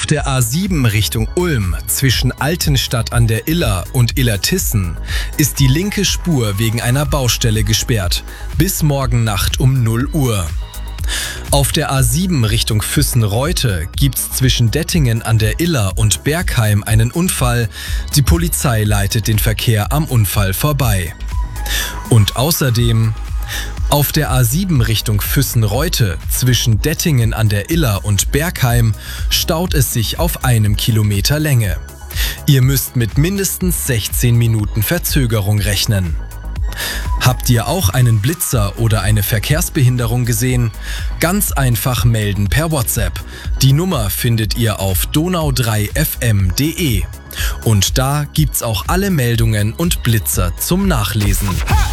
Auf der A7 Richtung Ulm zwischen Altenstadt an der Iller und Illertissen ist die linke Spur wegen einer Baustelle gesperrt, bis morgen Nacht um 0 Uhr. Auf der A7 Richtung Füssen-Reute gibt's zwischen Dettingen an der Iller und Bergheim einen Unfall. Die Polizei leitet den Verkehr am Unfall vorbei. Und außerdem auf der A7 Richtung Füssen-Reute zwischen Dettingen an der Iller und Bergheim staut es sich auf 1 Kilometer Länge. Ihr müsst mit mindestens 16 Minuten Verzögerung rechnen. Habt ihr auch einen Blitzer oder eine Verkehrsbehinderung gesehen? Ganz einfach melden per WhatsApp. Die Nummer findet ihr auf donau3fm.de. Und da gibt's auch alle Meldungen und Blitzer zum Nachlesen.